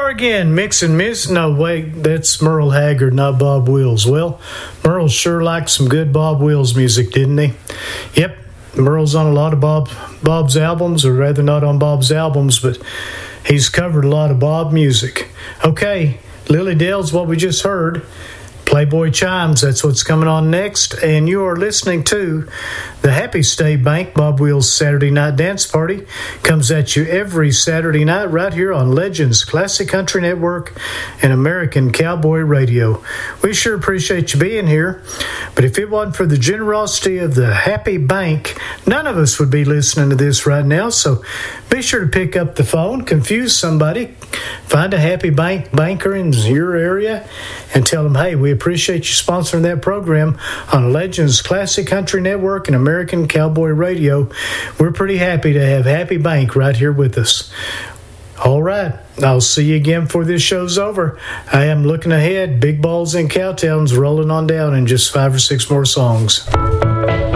again, mixing miss. No, wait, that's Merle Haggard, not Bob Wills. Well, Merle sure liked some good Bob Wills music, didn't he? Yep, Merle's on a lot of Bob's albums, or rather not on Bob's albums, but he's covered a lot of Bob music. Okay, Lily Dale's what we just heard. Playboy Chimes, that's what's coming on next. And you are listening to the Happy State Bank Bob Wills Saturday Night Dance Party. Comes at you every Saturday night right here on Legends Classic Country Network and American Cowboy Radio. We sure appreciate you being here. But if it wasn't for the generosity of the Happy Bank, none of us would be listening to this right now. So be sure to pick up the phone, confuse somebody, find a Happy banker in your area, and tell them, hey, we appreciate you sponsoring that program on Legends Classic Country Network and American Cowboy Radio. We're pretty happy to have Happy Bank right here with us. All right, I'll see you again before this show's over. I am looking ahead. Big Balls and Cowtowns rolling on down in just 5 or 6 more songs.